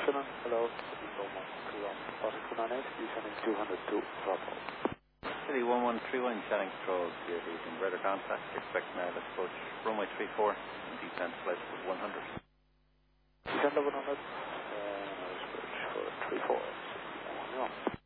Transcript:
afternoon. Hello. City 1131, 4298, descending 200 to Bravo. City 1131, Channing Control, CAD in radar contact. Expect now, let's approach runway 34, descent flight of 100. Descend 100, and approach for 34, 1.